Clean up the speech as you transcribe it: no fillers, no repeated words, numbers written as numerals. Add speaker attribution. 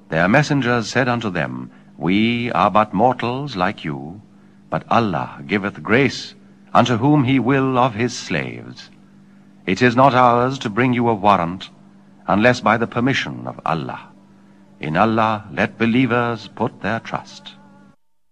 Speaker 1: Their messengers said unto them, We are but mortals like you, but Allah giveth grace unto whom he will of his slaves. It is not ours to bring you a warrant, unless by the permission of Allah. In Allah let believers put their trust.